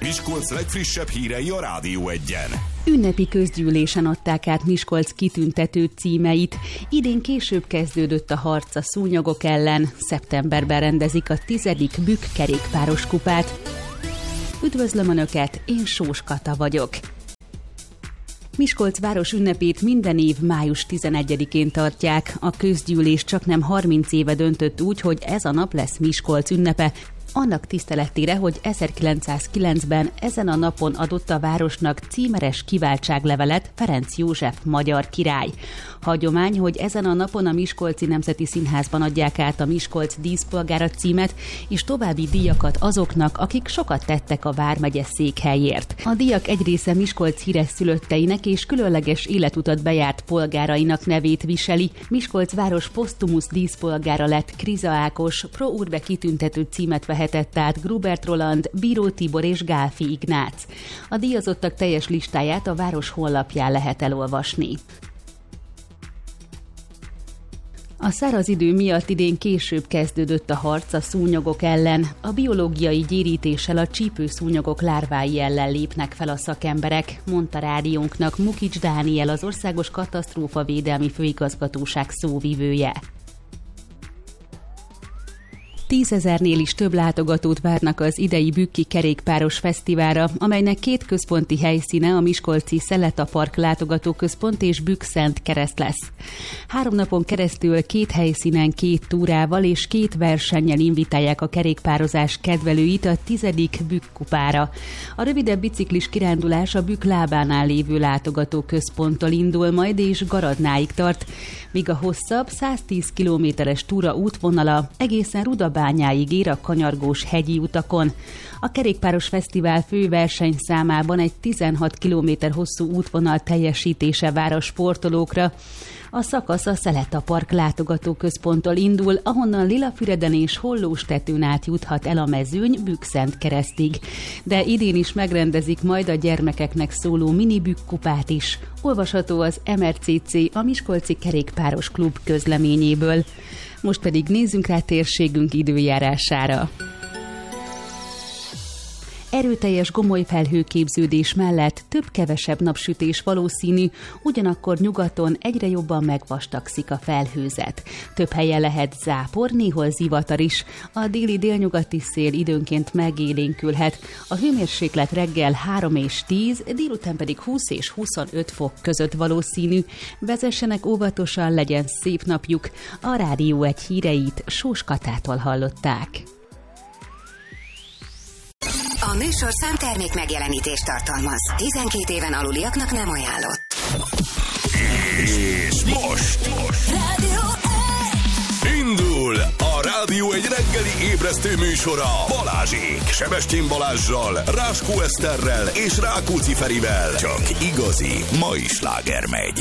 Miskolc legfrissebb hírei a Rádió Egyen. Ünnepi közgyűlésen adták át Miskolc kitüntető címeit. Idén később kezdődött a harc a szúnyogok ellen. Szeptemberben rendezik a 10. Bükk kerékpáros kupát. Üdvözlöm Önöket, én Sós Kata vagyok. Miskolc város ünnepét minden év május 11-én tartják. A közgyűlés csaknem 30 éve döntött úgy, hogy ez a nap lesz Miskolc ünnepe, annak tiszteletére, hogy 1909-ben ezen a napon adott a városnak címeres kiváltságlevelet Ferenc József magyar király. Hagyomány, hogy ezen a napon a Miskolci Nemzeti Színházban adják át a Miskolc díszpolgára címet, és további díjakat azoknak, akik sokat tettek a vármegye székhelyért. A díjak egy része Miskolc híres szülötteinek és különleges életutat bejárt polgárainak nevét viseli. Miskolc város posztumusz díszpolgára lett Kriza Ákos, Pro Urbe kitüntető címet vehetett át Grubert Roland, Bíró Tibor és Gálfi Ignác. A díjazottak teljes listáját a város honlapján lehet elolvasni. A száraz idő miatt idén később kezdődött a harc a szúnyogok ellen. A biológiai gyérítéssel a csípőszúnyogok lárvái ellen lépnek fel a szakemberek, mondta rádiónknak Mukics Dániel, az Országos Katasztrófavédelmi Főigazgatóság szóvivője. 10 000-nél is több látogatót várnak az idei Bükki kerékpáros fesztiválra, amelynek két központi helyszíne a miskolci Szeleta Park látogatóközpont és Bükk-Szent Kereszt lesz. 3 napon keresztül 2 helyszínen 2 túrával és 2 versennyel invitálják a kerékpározás kedvelőit a 10. Bükk kupára. A rövidebb biciklis kirándulás a Bükk lábánál lévő látogatóközponttól indul majd és Garadnáig tart, míg a hosszabb 110 kilométeres túra útvonala egészen Rudabányáig ér a kanyargós hegyi utakon. A kerékpáros fesztivál fő versenyszámában egy 16 kilométer hosszú útvonal teljesítése vár a sportolókra. A szakasz a Szeleta Park látogatóközponttól indul, ahonnan Lilafüreden és Hollóstetőn át juthat el a mezőny Bükk-Szent Keresztig. De idén is megrendezik majd a gyermekeknek szóló mini Bükk kupát is. Olvasható az MRCC, a Miskolci Kerékpáros Klub közleményéből. Most pedig nézzünk rá térségünk időjárására. Erőteljes gomoly felhőképződés mellett több-kevesebb napsütés valószínű, ugyanakkor nyugaton egyre jobban megvastagszik a felhőzet. Több helyen lehet zápor, néhol zivatar is. A déli-délnyugati szél időnként megélénkülhet. A hőmérséklet reggel 3 és 10, délután pedig 20 és 25 fok között valószínű. Vezessenek óvatosan, legyen szép napjuk. A Rádió Egy híreit Sós Katától hallották. A műsorszám termék megjelenítést tartalmaz. 12 éven aluliaknak nem ajánlott. És most indul a Rádió Egy reggeli ébresztő műsora Balázsék. Sebestyén Balázssal, Ráskó Eszterrel és Rákóczi Ferivel. Csak igazi mai sláger megy.